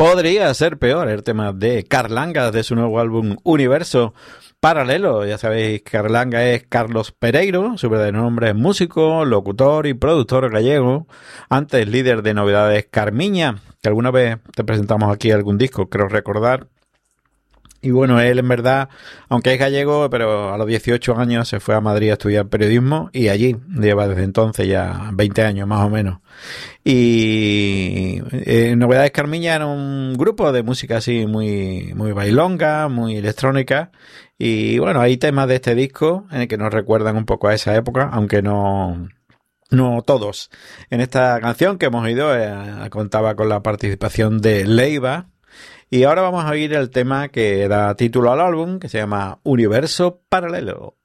Podría ser peor el tema de Carlanga de su nuevo álbum Universo Paralelo. Ya sabéis, Carlanga es Carlos Pereiro, su verdadero nombre es músico, locutor y productor gallego, antes líder de Novedades Carmiña, que alguna vez te presentamos aquí algún disco, creo recordar. Y bueno, él en verdad, aunque es gallego, pero a los 18 años se fue a Madrid a estudiar periodismo y allí lleva desde entonces ya 20 años más o menos. Y Novedades Carmiña era un grupo de música así muy bailonga, muy electrónica. Y bueno, hay temas de este disco que nos recuerdan un poco a esa época, aunque no todos. En esta canción que hemos oído contaba con la participación de Leiva. Y ahora vamos a oír el tema que da título al álbum, que se llama Universo Paralelo.